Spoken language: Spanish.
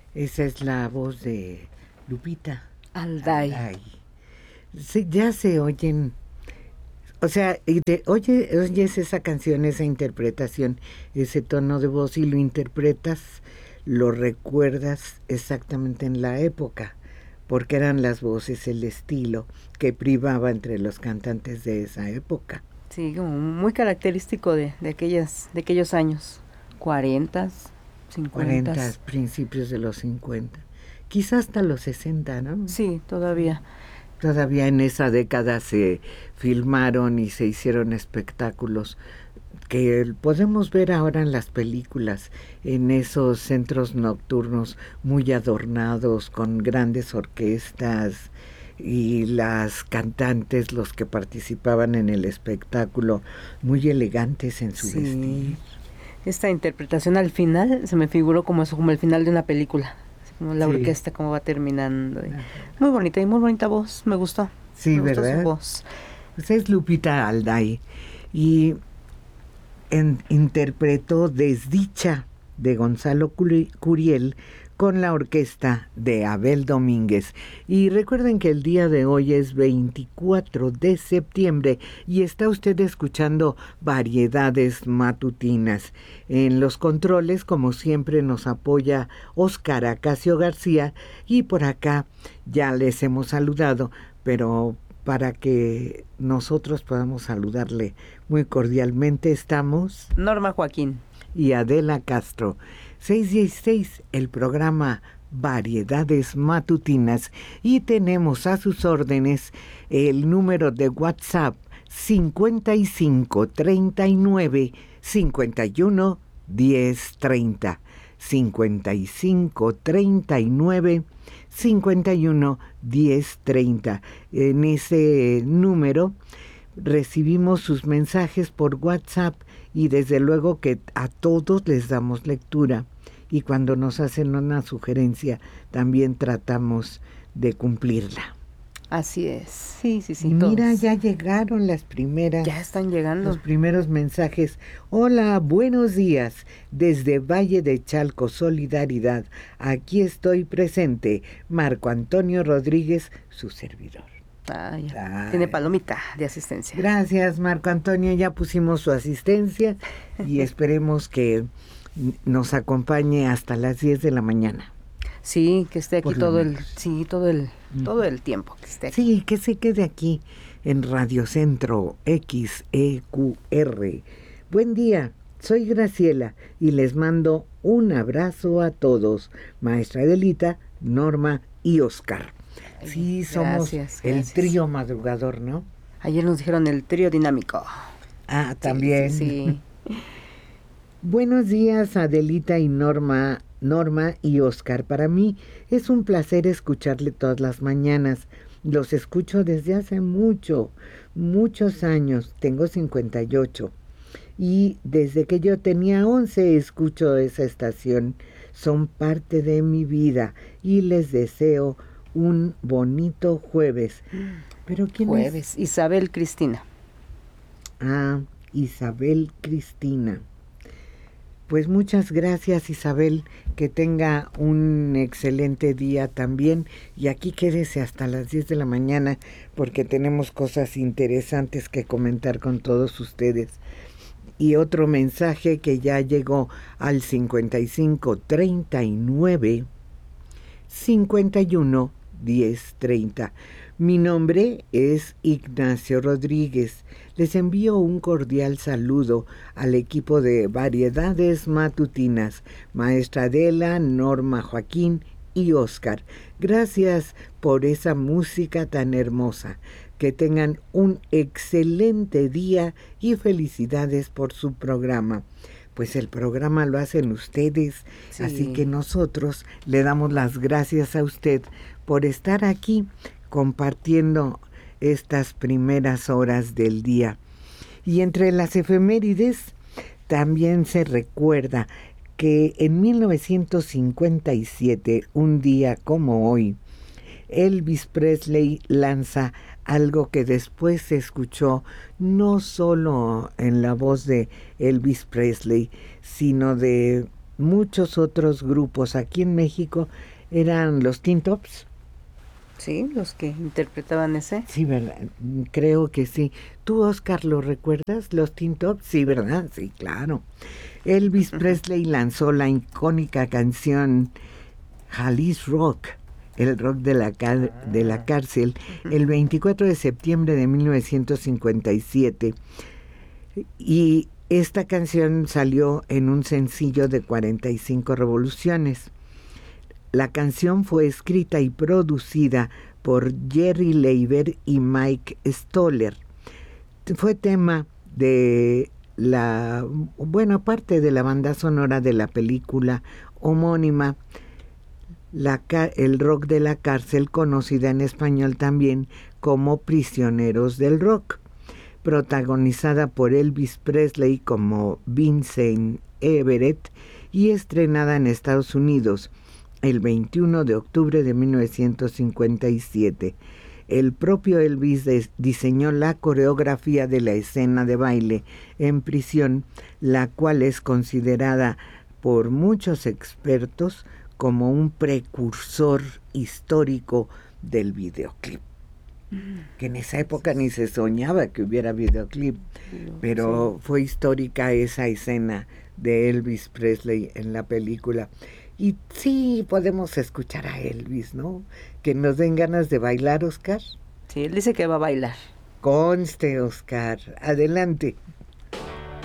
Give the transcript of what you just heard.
Esa es la voz de Lupita Alday. Alday. Sí, ya se oyen, o sea, oyes esa canción, esa interpretación, ese tono de voz y lo interpretas, lo recuerdas exactamente en la época, porque eran las voces, el estilo que privaba entre los cantantes de esa época. Sí, como muy característico de aquellos años, 40, 50. 40, principios de los 50, quizás hasta los 60, ¿no? Sí, todavía. Todavía en esa década se filmaron y se hicieron espectáculos que podemos ver ahora en las películas, en esos centros nocturnos muy adornados, con grandes orquestas y las cantantes, los que participaban en el espectáculo, muy elegantes en su vestir. Esta interpretación al final se me figuró como eso, como el final de una película, como la orquesta como va terminando. Muy bonita y muy bonita voz, me gustó. Sí, me gustó ¿verdad? Su voz. Pues es Lupita Alday y interpretó Desdicha de Gonzalo Curiel con la orquesta de Abel Domínguez. Y recuerden que el día de hoy es 24 de septiembre y está usted escuchando Variedades Matutinas. En los controles, como siempre, nos apoya Óscar Acacio García y por acá ya les hemos saludado, pero para que nosotros podamos saludarle muy cordialmente, estamos Norma Joaquín y Adela Castro. 616, el programa Variedades Matutinas, y tenemos a sus órdenes el número de WhatsApp 55 39 51 10 30, 55 39 51 10 30. En ese número recibimos sus mensajes por WhatsApp y desde luego que a todos les damos lectura, y cuando nos hacen una sugerencia también tratamos de cumplirla. Así es, sí. Y mira, ya llegaron las primeras. Ya están llegando. Los primeros mensajes. Hola, buenos días. Desde Valle de Chalco, Solidaridad. Aquí estoy presente. Marco Antonio Rodríguez, su servidor. Tiene palomita de asistencia. Gracias, Marco Antonio. Ya pusimos su asistencia y esperemos que nos acompañe hasta las 10 de la mañana. Sí, que esté aquí todo el tiempo que esté aquí. Sí, que se quede aquí en Radio Centro XEQR. Buen día, soy Graciela y les mando un abrazo a todos, maestra Adelita, Norma y Óscar. Sí, somos el trío madrugador, ¿no? Ayer nos dijeron el trío dinámico. Ah, también. Sí. Buenos días, Adelita y Norma y Óscar. Para mí es un placer escucharle todas las mañanas. Los escucho desde hace muchos años. Tengo 58. Y desde que yo tenía 11 escucho esa estación. Son parte de mi vida y les deseo un bonito jueves. ¿Pero quién jueves? Es? Isabel Cristina. Ah, Isabel Cristina. Pues muchas gracias, Isabel, que tenga un excelente día también, y aquí quédese hasta las 10 de la mañana porque tenemos cosas interesantes que comentar con todos ustedes. Y otro mensaje que ya llegó al 55 39 51 10 30. Mi nombre es Ignacio Rodríguez. Les envío un cordial saludo al equipo de Variedades Matutinas, maestra Adela, Norma Joaquín y Óscar. Gracias por esa música tan hermosa. Que tengan un excelente día y felicidades por su programa. Pues el programa lo hacen ustedes, sí. Así que nosotros le damos las gracias a usted por estar aquí compartiendo estas primeras horas del día. Y entre las efemérides también se recuerda que en 1957, un día como hoy, Elvis Presley lanza algo que después se escuchó no solo en la voz de Elvis Presley, sino de muchos otros grupos. Aquí en México eran los Teen Tops. Sí, los que interpretaban ese. Sí, ¿verdad? Creo que sí. ¿Tú, Oscar, lo recuerdas? ¿Los Teen Tops? Sí, ¿verdad? Sí, claro. Elvis Presley lanzó la icónica canción Jalis Rock, el rock de la cárcel, el 24 de septiembre de 1957. Y esta canción salió en un sencillo de 45 revoluciones. La canción fue escrita y producida por Jerry Leiber y Mike Stoller. Fue tema de parte de la banda sonora de la película homónima El rock de la cárcel, conocida en español también como Prisioneros del Rock, protagonizada por Elvis Presley como Vincent Everett y estrenada en Estados Unidos el 21 de octubre de 1957. El propio Elvis diseñó la coreografía de la escena de baile en prisión, la cual es considerada por muchos expertos como un precursor histórico del videoclip. Que en esa época ni se soñaba que hubiera videoclip, pero fue histórica esa escena de Elvis Presley en la película. Y sí, podemos escuchar a Elvis, ¿no? Que nos den ganas de bailar, Oscar. Sí, él dice que va a bailar. Conste, Oscar. Adelante.